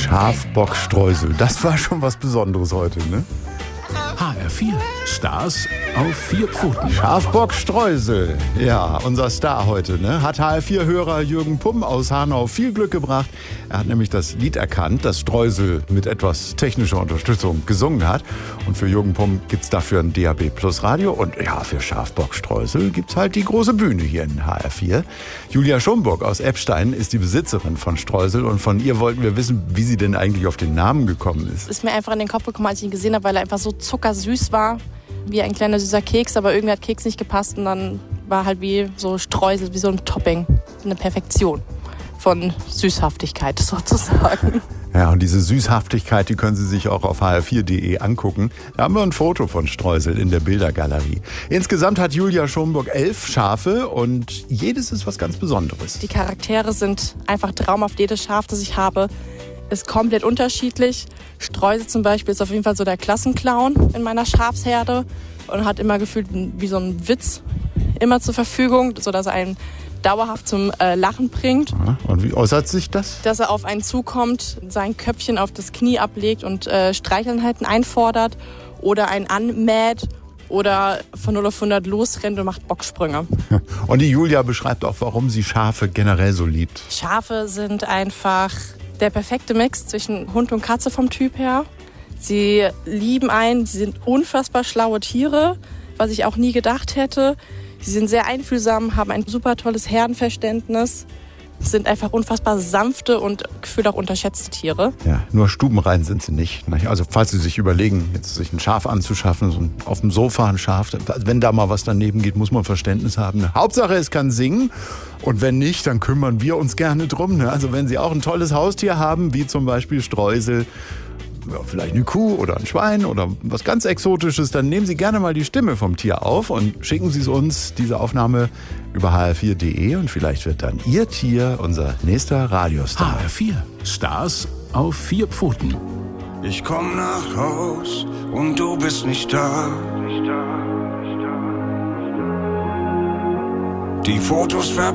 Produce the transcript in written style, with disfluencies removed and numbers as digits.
Schafbockstreusel, das war schon was Besonderes heute, ne? HR4, Stars auf 4 Pfoten. Schafbockstreusel, ja, unser Star heute, ne? Hat HR4-Hörer Jürgen Pumm aus Hanau viel Glück gebracht. Er hat nämlich das Lied erkannt, das Streusel mit etwas technischer Unterstützung gesungen hat. Und für Jürgen Pumm gibt's dafür ein DAB Plus Radio. Und ja, für Schafbockstreusel gibt's halt die große Bühne hier in HR4. Julia Schomburg aus Eppstein ist die Besitzerin von Streusel. Und von ihr wollten wir wissen, wie sie denn eigentlich auf den Namen gekommen ist. Ist mir einfach in den Kopf gekommen, als ich ihn gesehen habe, weil er einfach so zuckersüß war. Wie ein kleiner süßer Keks, aber irgendwie hat Keks nicht gepasst. Und dann war halt wie so Streusel, wie so ein Topping. Eine Perfektion von Süßhaftigkeit sozusagen. Ja, und diese Süßhaftigkeit, die können Sie sich auch auf hr4.de angucken. Da haben wir ein Foto von Streusel in der Bildergalerie. Insgesamt hat Julia Schomburg 11 Schafe und jedes ist was ganz Besonderes. Die Charaktere sind einfach traumhaft. Jedes Schaf, das ich habe, ist komplett unterschiedlich. Streusel zum Beispiel ist auf jeden Fall so der Klassenclown in meiner Schafsherde und hat immer gefühlt wie so ein Witz immer zur Verfügung, sodass er einen dauerhaft zum Lachen bringt. Ja, und wie äußert sich das? Dass er auf einen zukommt, sein Köpfchen auf das Knie ablegt und Streicheleinheiten einfordert oder einen anmäht oder von 0 auf 100 losrennt und macht Bocksprünge. Und die Julia beschreibt auch, warum sie Schafe generell so liebt. Schafe sind einfach der perfekte Mix zwischen Hund und Katze vom Typ her. Sie lieben einen, sie sind unfassbar schlaue Tiere, was ich auch nie gedacht hätte. Sie sind sehr einfühlsam, haben ein super tolles Herdenverständnis, sind einfach unfassbar sanfte und gefühlt auch unterschätzte Tiere. Ja, nur stubenrein sind sie nicht. Also falls Sie sich überlegen, jetzt sich ein Schaf anzuschaffen, so auf dem Sofa ein Schaf, wenn da mal was daneben geht, muss man Verständnis haben. Hauptsache, es kann singen. Und wenn nicht, dann kümmern wir uns gerne drum. Also wenn Sie auch ein tolles Haustier haben, wie zum Beispiel Streusel, ja, vielleicht eine Kuh oder ein Schwein oder was ganz Exotisches, dann nehmen Sie gerne mal die Stimme vom Tier auf und schicken Sie es uns, diese Aufnahme, über hr4.de und vielleicht wird dann Ihr Tier unser nächster Radiostar. HR4, Stars auf 4 Pfoten. Ich komm nach Haus und du bist nicht da. Die Fotos